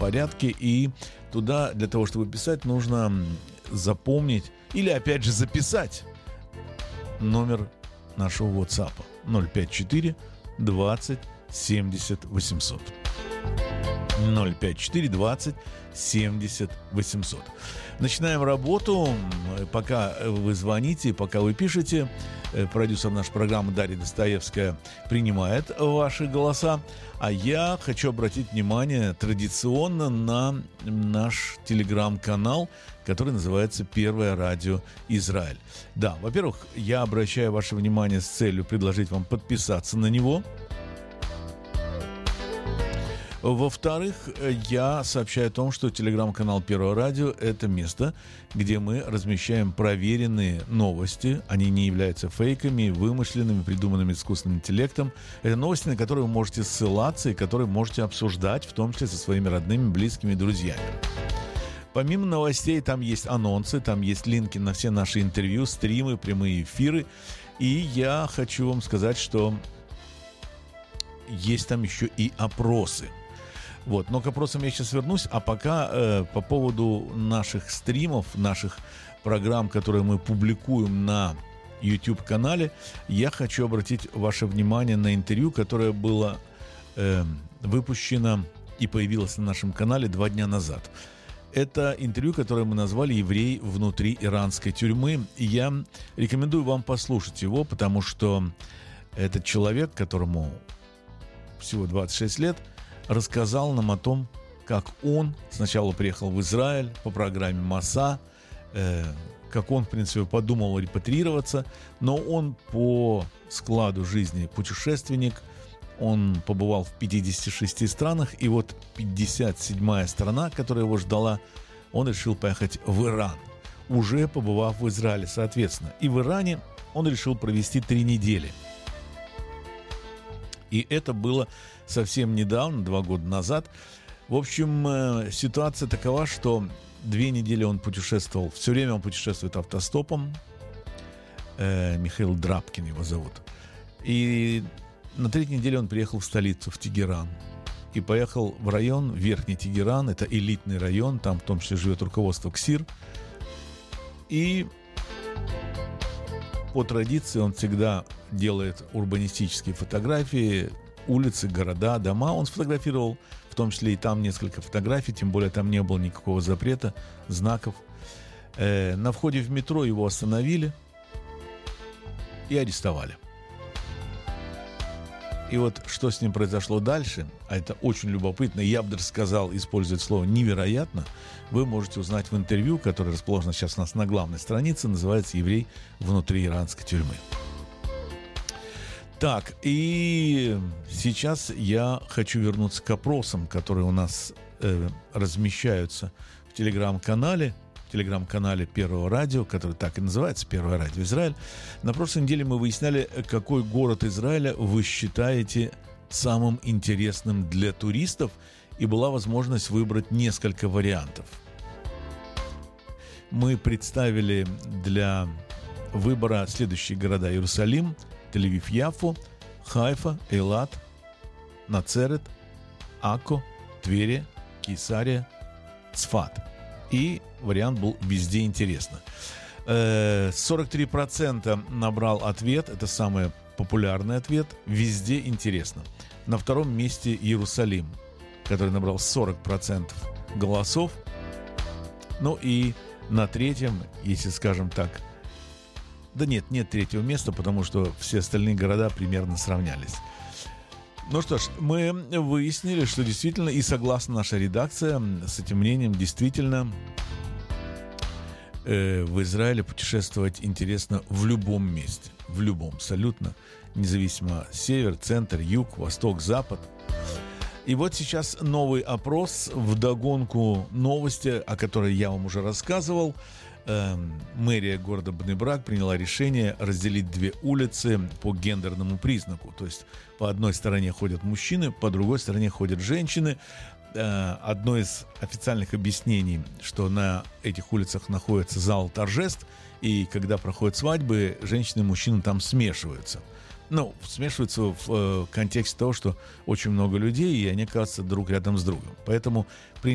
порядке. И туда для того, чтобы писать, нужно запомнить или, опять же, записать номер нашего WhatsApp 054 20 70 800. 054 20 70 800. Начинаем работу. Пока вы звоните, пока вы пишете, продюсер нашей программы Дарья Достоевская принимает ваши голоса. А я хочу обратить внимание традиционно на наш телеграм-канал, который называется «Первое радио Израиль». Да, во-первых, я обращаю ваше внимание с целью предложить вам подписаться на него. Во-вторых, я сообщаю о том, что телеграм-канал Первого радио – это место, где мы размещаем проверенные новости. Они не являются фейками, вымышленными, придуманными искусственным интеллектом. Это новости, на которые вы можете ссылаться и которые можете обсуждать, в том числе со своими родными, близкими, друзьями. Помимо новостей, там есть анонсы, там есть линки на все наши интервью, стримы, прямые эфиры. И я хочу вам сказать, что есть там еще и опросы. Вот, но к опросам я сейчас вернусь, а пока по поводу наших стримов, наших программ, которые мы публикуем на YouTube-канале, я хочу обратить ваше внимание на интервью, которое было выпущено и появилось на нашем канале 2 дня назад. Это интервью, которое мы назвали «Еврей внутри иранской тюрьмы». И я рекомендую вам послушать его, потому что этот человек, которому всего 26 лет, рассказал нам о том, как он сначала приехал в Израиль по программе МАСА, как он, в принципе, подумал репатриироваться, но он по складу жизни путешественник, он побывал в 56 странах, и вот 57-я страна, которая его ждала, он решил поехать в Иран, уже побывав в Израиле, соответственно. И в Иране он решил провести 3 недели. И это было совсем недавно, 2 года назад. В общем, ситуация такова, что 2 недели он путешествовал, все время он путешествует автостопом. Михаил Драбкин его зовут. И на 3-й неделе он приехал в столицу, в Тегеран. И поехал в район Верхний Тегеран, это элитный район, там в том числе живет руководство КСИР. И по традиции он всегда делает урбанистические фотографии, улицы, города, дома. Он сфотографировал, в том числе и там несколько фотографий, тем более там не было никакого запрета, знаков. На входе в метро его остановили и арестовали. И вот что с ним произошло дальше, а это очень любопытно, я бы даже сказал, использовать слово «невероятно», вы можете узнать в интервью, которое расположено сейчас у нас на главной странице, называется «Еврей внутри иранской тюрьмы». Так, и сейчас я хочу вернуться к опросам, которые у нас размещаются в телеграм-канале Первого радио, который так и называется, Первое радио Израиль. На прошлой неделе мы выясняли, какой город Израиля вы считаете самым интересным для туристов, и была возможность выбрать несколько вариантов. Мы представили для выбора следующие города: Иерусалим, Тель-Авив-Яффо, Хайфа, Эйлат, Нацерет, Акко, Твери, Кейсария, Цфат. И вариант был «Везде интересно». 43% набрал ответ, это самый популярный ответ, «Везде интересно». На 2-м месте Иерусалим, который набрал 40% голосов. Ну и на 3-м, если скажем так, да нет 3-го места, потому что все остальные города примерно сравнялись. Ну что ж, мы выяснили, что действительно, и согласно наша редакция с этим мнением, действительно в Израиле путешествовать интересно в любом месте, в любом, абсолютно, независимо север, центр, юг, восток, запад. И вот сейчас новый опрос вдогонку новости, о которой я вам уже рассказывал. Мэрия города Бней-Брак приняла решение разделить 2 улицы по гендерному признаку. То есть по одной стороне ходят мужчины, по другой стороне ходят женщины. Одно из официальных объяснений, что на этих улицах находится зал торжеств, и когда проходят свадьбы, женщины и мужчины там смешиваются. Ну, смешиваются в контексте того, что очень много людей, и они оказываются друг рядом с другом. Поэтому